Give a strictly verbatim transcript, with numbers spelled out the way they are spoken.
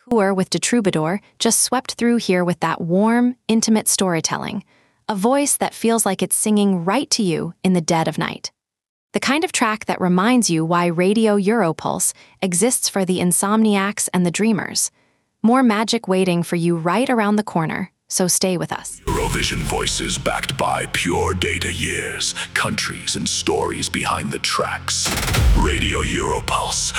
Tour with De Troubadour just swept through here with that warm, intimate storytelling, a voice that feels like it's singing right to you in the dead of night. The kind of track that reminds you why Radio Europulse exists for the insomniacs and the dreamers. More magic waiting for you right around the corner, so stay with us. Eurovision voices backed by pure data years, countries and stories behind the tracks. Radio Europulse,